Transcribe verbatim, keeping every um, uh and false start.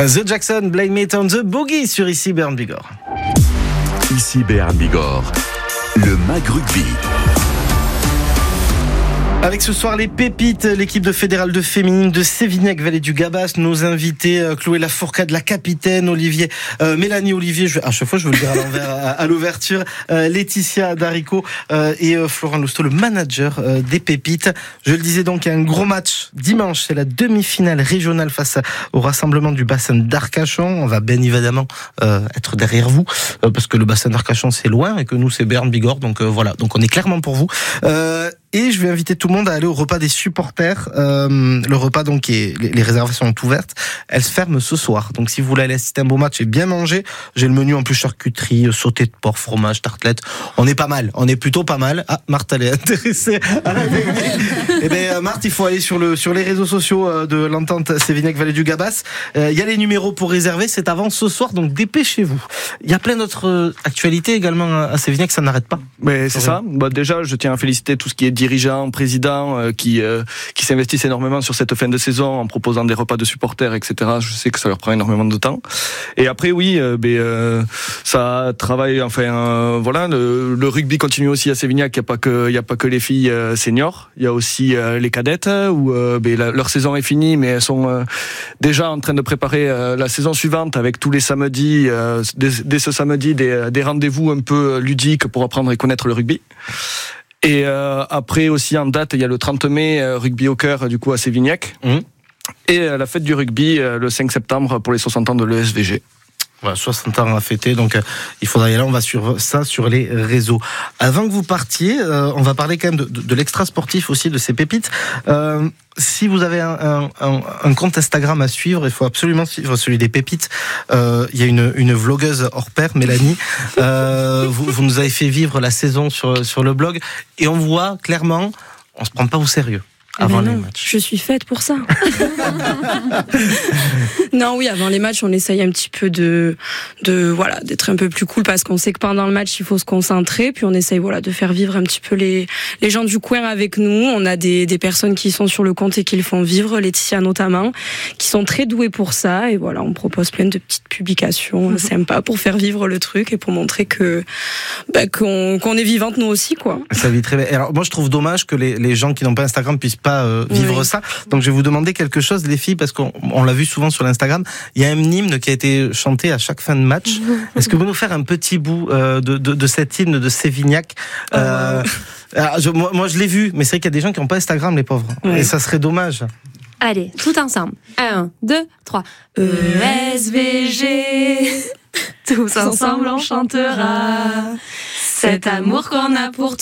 The Jackson, Blame It on the Boogie sur Ici Béarn Bigorre. Ici Béarn Bigorre, le Mag Rugby. Avec ce soir les pépites, l'équipe de fédérale de féminine de Sévignac, Vallée du Gabas, nos invités, euh, Chloé Lafourcade, la capitaine, Olivier, euh, Mélanie Olivier, je, à chaque fois je veux le dire à l'envers, à, à l'ouverture, euh, Laetitia Darico euh, et euh, Florent Lousteau, le manager euh, des pépites. Je le disais donc, il y a un gros match dimanche, c'est la demi-finale régionale face au rassemblement du bassin d'Arcachon. On va bien évidemment euh, être derrière vous, euh, parce que le bassin d'Arcachon c'est loin et que nous c'est Béarn Bigorre, donc euh, voilà, donc on est clairement pour vous. Euh, Et je vais inviter tout le monde à aller au repas des supporters. Euh, le repas, donc, est, les réservations sont ouvertes. Elles se ferment ce soir. Donc, si vous voulez aller assister à un beau match et bien manger, j'ai le menu en plus charcuterie, sauté de porc, fromage, tartelette. On est pas mal. On est plutôt pas mal. Ah, Marthe, elle est intéressée à la technique. Eh ben, Marthe, il faut aller sur le sur les réseaux sociaux de l'entente Sévignac Vallée du Gabas. Il euh, y a les numéros pour réserver. C'est avant ce soir, donc dépêchez-vous. Il y a plein d'autres actualités également à Sévignac. Ça n'arrête pas. Mais c'est ça. Bah, déjà, je tiens à féliciter tout ce qui est dirigeants, présidents euh, qui euh, qui s'investissent énormément sur cette fin de saison en proposant des repas de supporters, et cetera. Je sais que ça leur prend énormément de temps. Et après, oui, euh, ben euh, ça travaille. Enfin, euh, voilà, le, le rugby continue aussi à Sévignac. Il y a pas que il y a pas que les filles euh, seniors. Il y a aussi euh, les cadettes où euh, ben, la, leur saison est finie, mais elles sont euh, déjà en train de préparer euh, la saison suivante avec tous les samedis, euh, dès, dès ce samedi, des, des rendez-vous un peu ludiques pour apprendre et connaître le rugby. Et euh, après aussi en date, il y a le trente mai, euh, rugby au cœur du coup à Sévignac. Mmh. Et euh, la fête du rugby euh, le cinq septembre pour les soixante ans de l'E S V G. Voilà, soixante ans à fêter, donc euh, il faudra y aller, on va suivre ça sur les réseaux. Avant que vous partiez, euh, on va parler quand même de, de, de l'extra sportif aussi, de ces pépites. Euh, si vous avez un, un, un compte Instagram à suivre, il faut absolument suivre celui des pépites. Euh, il y a une, une vlogueuse hors pair, Mélanie. Euh, vous, vous nous avez fait vivre la saison sur, sur le blog, et on voit clairement, on se prend pas au sérieux. Avant eh ben les non, matchs. Je suis faite pour ça. Non, oui, avant les matchs, on essaye un petit peu de, de, voilà, d'être un peu plus cool parce qu'on sait que pendant le match, il faut se concentrer. Puis on essaye, voilà, de faire vivre un petit peu les, les gens du coin avec nous. On a des, des personnes qui sont sur le compte et qui le font vivre, Laetitia notamment, qui sont très douées pour ça. Et voilà, on propose plein de petites publications mmh. sympas pour faire vivre le truc et pour montrer que, bah, qu'on, qu'on est vivante nous aussi, quoi. Ça vit très bien. Alors, moi, je trouve dommage que les, les gens qui n'ont pas Instagram puissent pas euh, vivre oui. ça. Donc je vais vous demander quelque chose, les filles, parce qu'on on l'a vu souvent sur l'Instagram. Il y a un hymne qui a été chanté à chaque fin de match. Est-ce que vous nous faire un petit bout euh, de, de, de cet hymne de Sévignac euh, alors, je, moi, moi je l'ai vu, mais c'est vrai qu'il y a des gens qui n'ont pas Instagram, les pauvres. Oui. Et ça serait dommage. Allez, tout ensemble. Un, deux, trois. E S V G, tous ensemble on chantera cet amour qu'on a pour